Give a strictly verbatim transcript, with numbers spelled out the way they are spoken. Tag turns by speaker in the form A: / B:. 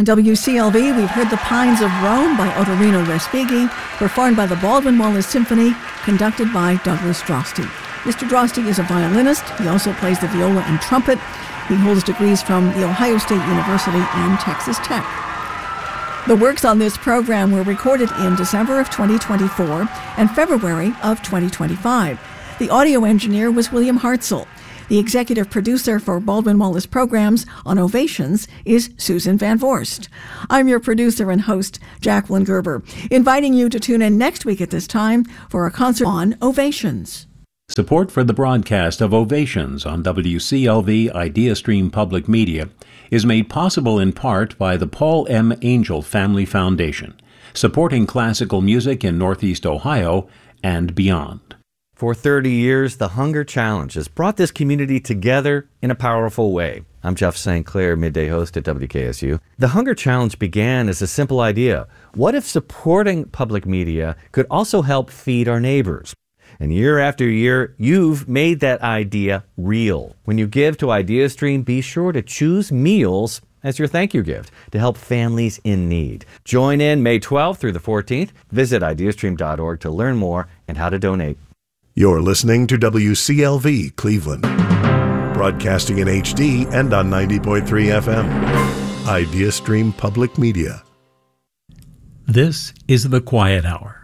A: On W C L V, we've heard The Pines of Rome by Otorino Respighi, performed by the Baldwin Wallace Symphony, conducted by Douglas Drosty. Mister Drosty is a violinist. He also plays the viola and trumpet. He holds degrees from The Ohio State University and Texas Tech. The works on this program were recorded in December of twenty twenty-four and February of twenty twenty-five. The audio engineer was William Hartzell. The executive producer for Baldwin Wallace programs on Ovations is Susan Van Voorst. I'm your producer and host, Jacqueline Gerber, inviting you to tune in next week at this time for a concert on Ovations.
B: Support for the broadcast of Ovations on W C L V IdeaStream Public Media is made possible in part by the Paul M. Angel Family Foundation, supporting classical music in Northeast Ohio and beyond.
C: For thirty years, the Hunger Challenge has brought this community together in a powerful way. I'm Jeff Saint Clair, midday host at W K S U. The Hunger Challenge began as a simple idea. What if supporting public media could also help feed our neighbors? And year after year, you've made that idea real. When you give to IdeaStream, be sure to choose meals as your thank you gift to help families in need. Join in May twelfth through the fourteenth. Visit ideastream dot org to learn more and how to donate.
D: You're listening to W C L V Cleveland, broadcasting in H D and on ninety point three F M. IdeaStream Public Media.
B: This is The Quiet Hour.